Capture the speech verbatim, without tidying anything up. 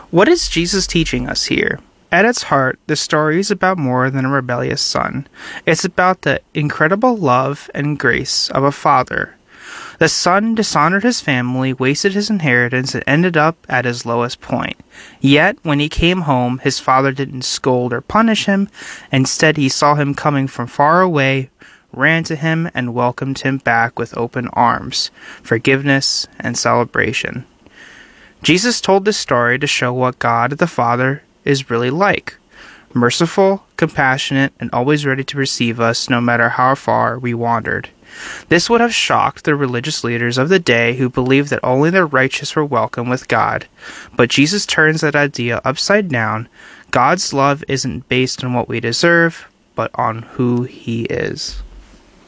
What is Jesus teaching us here? At its heart, the story is about more than a rebellious son. It's about the incredible love and grace of a father. The son dishonored his family, wasted his inheritance, and ended up at his lowest point. Yet, when he came home, his father didn't scold or punish him. Instead, he saw him coming from far away, ran to him, and welcomed him back with open arms, forgiveness, and celebration. Jesus told this story to show what God the Father is really like: merciful, compassionate, and always ready to receive us no matter how far we wandered. This would have shocked the religious leaders of the day who believed that only the righteous were welcome with God. But Jesus turns that idea upside down. God's love isn't based on what we deserve, but on who He is.